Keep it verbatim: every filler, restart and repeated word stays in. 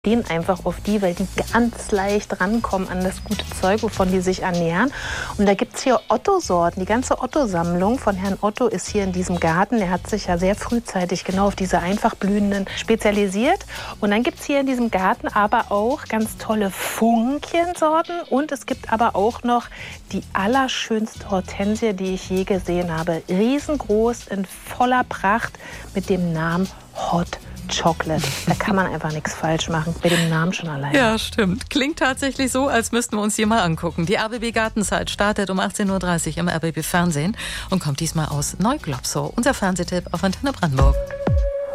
stehen einfach auf die, weil die ganz leicht rankommen an das gute Zeug, wovon die sich ernähren. Und da gibt es hier Otto-Sorten. Die ganze Otto-Sammlung von Herrn Otto ist hier in diesem Garten. Der hat sich ja sehr frühzeitig genau auf diese einfach blühenden spezialisiert. Und dann gibt es hier in diesem Garten aber auch ganz tolle Funkchensorten. Und es gibt aber auch noch die allerschönste Hortensie, die ich je gesehen habe. Riesengroß, in voller Pracht mit dem Namen Hot Chocolate. Da kann man einfach nichts falsch machen, bei dem Namen schon allein. Ja, stimmt. Klingt tatsächlich so, als müssten wir uns die mal angucken. Die R B B Gartenzeit startet um achtzehn Uhr dreißig im R B B Fernsehen und kommt diesmal aus Neuglobsow. Unser Fernsehtipp auf Antenne Brandenburg.